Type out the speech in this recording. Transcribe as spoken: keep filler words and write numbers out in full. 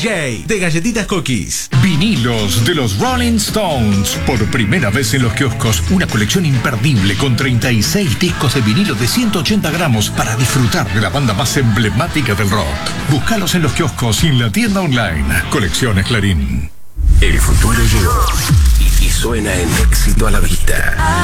J de Galletitas Cookies. Vinilos de los Rolling Stones. Por primera vez en los kioscos, una colección imperdible con treinta y seis discos de vinilo de ciento ochenta gramos para disfrutar de la banda más emblemática del rock. Búscalos en los kioscos y en la tienda online. Colecciones Clarín. El futuro llegó y, y suena en Éxito a la Vista.